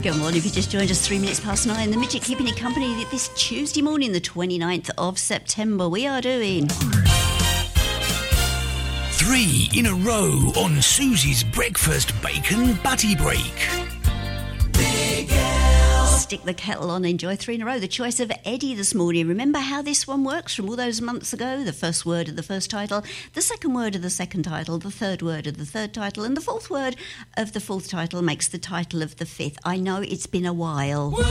Good morning. If you just joined us 3 minutes past 9, the Midget keeping you company this Tuesday morning, the 29th of September. We are doing 3 in a row on Susie's Breakfast Bacon Butty Break. Stick the kettle on, enjoy 3 in a row. The choice of Eddie this morning. Remember how this one works from all those months ago? The first word of the first title, the second word of the second title, the third word of the third title, and the fourth word of the fourth title makes the title of the fifth. I know it's been a while.